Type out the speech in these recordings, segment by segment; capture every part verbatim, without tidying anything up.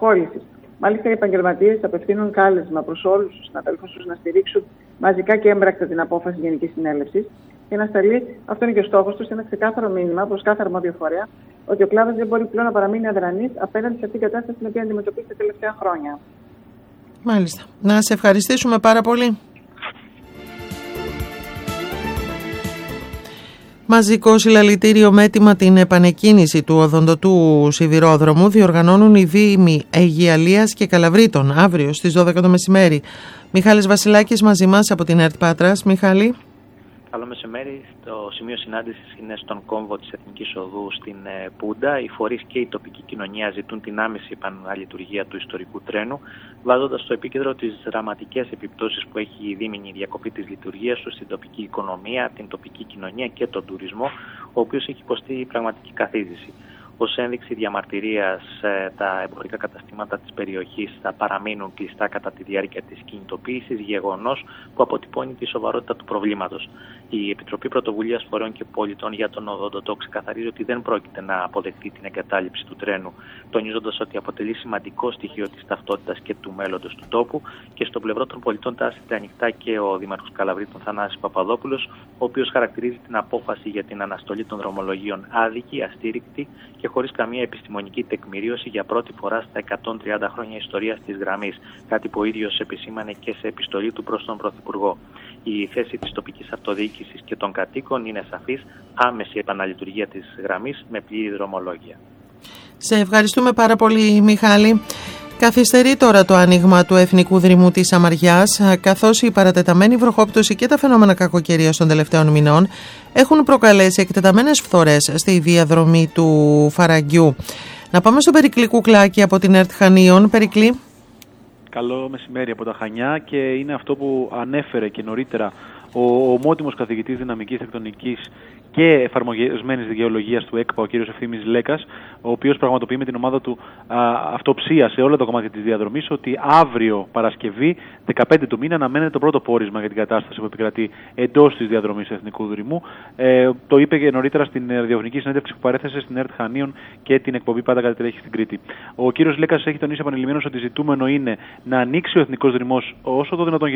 απασχόλησης. Μάλιστα, οι επαγγελματίες απευθύνουν κάλεσμα προς όλους τους συναδέλφους τους να στηρίξουν μαζικά και έμπρακτα την απόφαση Γενικής Συνέλευσης και να σταλεί, αυτό είναι και ο στόχος τους, ένα ξεκάθαρο μήνυμα προς κάθε αρμόδιο φορέα ότι ο κλάδος δεν μπορεί πλέον να παραμείνει αδρανής απέναντι σε αυτήν την κατάσταση την οποία αντιμετωπίζει τα τελευταία χρόνια. Μάλιστα. Να σε ευχαριστήσουμε πάρα πολύ. Μαζικό συλλαλητήριο με έτοιμα την επανεκκίνηση του οδοντοτού σιδηρόδρομου διοργανώνουν οι Δήμοι Αιγιαλίας και Καλαβρίτων αύριο στις δώδεκα το μεσημέρι. Μιχάλης Βασιλάκης μαζί μας από την ΕΡΤ Πάτρας. Μιχάλη. Καλό μεσημέρι. Το σημείο συνάντησης είναι στον κόμβο της Εθνικής Οδού στην Πούντα. Οι φορείς και η τοπική κοινωνία ζητούν την άμεση επαναλειτουργία του ιστορικού τρένου, βάζοντας στο επίκεντρο τις δραματικές επιπτώσεις που έχει η δίμηνη διακοπή της λειτουργίας του στην τοπική οικονομία, την τοπική κοινωνία και τον τουρισμό, ο οποίος έχει υποστεί πραγματική καθίζηση. Ως ένδειξη διαμαρτυρίας, τα εμπορικά καταστήματα της περιοχής θα παραμείνουν κλειστά κατά τη διάρκεια της κινητοποίησης, γεγονός που αποτυπώνει τη σοβαρότητα του προβλήματος. Η Επιτροπή Πρωτοβουλίας Φορέων και Πολιτών για τον Οδοντοτό ξεκαθαρίζει ότι δεν πρόκειται να αποδεχτεί την εγκατάλειψη του τρένου, τονίζοντας ότι αποτελεί σημαντικό στοιχείο της ταυτότητας και του μέλλοντος του τόπου, και στο πλευρό των πολιτών τάσσεται ανοιχτά και ο Δήμαρχος Καλαβρίτων Θανάσης Παπαδόπουλος, ο οποίος χαρακτηρίζει την απόφαση για την αναστολή των δρομολογίων άδικη, αστήρικτη και χωρίς καμία επιστημονική τεκμηρίωση για πρώτη φορά στα εκατόν τριάντα χρόνια ιστορίας της γραμμής, κάτι που ο ίδιος επισήμανε και σε επιστολή του προς τον Πρωθυπουργό. Η θέση της τοπικής αυτοδιοίκησης και των κατοίκων είναι σαφής: άμεση επαναλειτουργία της γραμμής με πλήρη δρομολόγια. Σε ευχαριστούμε πάρα πολύ, Μιχάλη. Καθυστερεί τώρα το άνοιγμα του Εθνικού Δρυμού της Σαμαριάς, καθώς η παρατεταμένη βροχόπτωση και τα φαινόμενα κακοκαιρίας των τελευταίων μηνών έχουν προκαλέσει εκτεταμένες φθορές στη διαδρομή του Φαραγγιού. Να πάμε στον Περικλή Κουκλάκη από την ΕΡΤ Χανίων. Περικλή. Καλό μεσημέρι από τα Χανιά, και είναι αυτό που ανέφερε και νωρίτερα ο ομότιμος καθηγητής δυναμικής τεκτονικής και εφαρμοσμένης δικαιολογίας του ΕΚΠΑ, ο κ. Ευθύμης Λέκας, ο οποίος πραγματοποιεί με την ομάδα του α, αυτοψία σε όλα τα κομμάτια της διαδρομής, ότι αύριο Παρασκευή, δεκαπέντε του μήνα, αναμένεται το πρώτο πόρισμα για την κατάσταση που επικρατεί εντός της διαδρομής Εθνικού Δρυμού. Ε, το είπε και νωρίτερα στην ραδιοφωνική συνέντευξη που παρέθεσε στην ΕΡΤ Χανίων και την εκπομπή Πάντα Κάτι Τρέχει στην Κρήτη. Ο κ. Λέκας έχει τονίσει επανειλημμένως ότι ζητούμενο είναι να ανοίξει ο Εθνικός Δρυμός όσο το δυνατόν,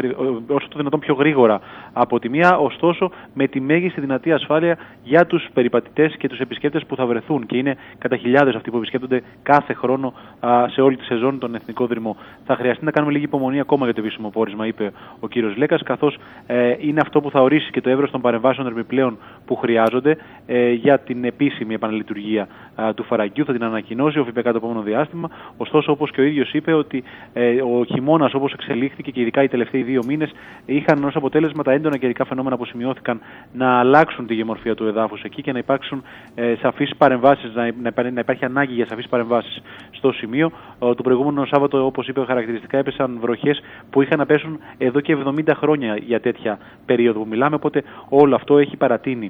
όσο το δυνατόν πιο γρήγορα από τη μία, ωστόσο με τη μέγιστη δυνατή ασφάλεια για τους περιπατητές και τους επισκέπτες που θα βρεθούν, και είναι κατά χιλιάδες αυτοί που επισκέπτονται κάθε χρόνο α, σε όλη τη σεζόν τον Εθνικό Δρυμό. Θα χρειαστεί να κάνουμε λίγη υπομονή ακόμα για το επίσημο πόρισμα, είπε ο κύριος Λέκας, καθώς ε, είναι αυτό που θα ορίσει και το εύρος των παρεμβάσεων επιπλέον που χρειάζονται ε, για την επίσημη επαναλειτουργία α, του Φαραγγιού. Θα την ανακοινώσει ο ΦΠΚ το επόμενο διάστημα. Ωστόσο, όπως και ο ίδιος είπε, ότι ε, ο χειμώνας, όπως εξελίχθηκε και ειδικά οι τελευταίοι δύο μήνες, είχαν ως αποτέλεσμα τα έντονα καιρικά φαινόμενα που σημειώθηκαν να αλλάξουν τη γεωμορφία του εδάφους εκεί και να υπάρξουν ε, σαφείς παρεμβάσεις, να, να, να υπάρχει ανάγκη για σαφείς παρεμβάσεις στο σημείο. Ε, το προηγούμενο Σάββατο, όπως είπε χαρακτηριστικά, έπεσαν βροχές που είχαν να πέσουν εδώ και εβδομήντα χρόνια για τέτοια περίοδο που μιλάμε, οπότε όλο αυτό έχει παρατείνει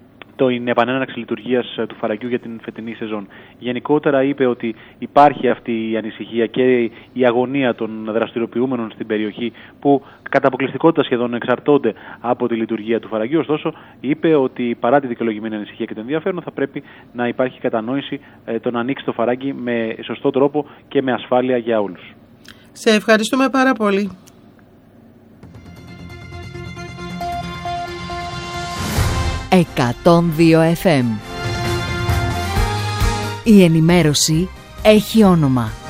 την επανέναρξη λειτουργίας του Φαραγγιού για την φετινή σεζόν. Γενικότερα είπε ότι υπάρχει αυτή η ανησυχία και η αγωνία των δραστηριοποιούμενων στην περιοχή, που κατά αποκλειστικότητα σχεδόν εξαρτώνται από τη λειτουργία του Φαραγγιού. Ωστόσο, είπε ότι παρά τη δικαιολογημένη ανησυχία και το ενδιαφέρον, θα πρέπει να υπάρχει κατανόηση ε, το να ανοίξει το Φαραγγί με σωστό τρόπο και με ασφάλεια για όλους. Σε ευχαριστούμε πάρα πολύ. εκατόν δύο εφ εμ. Η ενημέρωση έχει όνομα.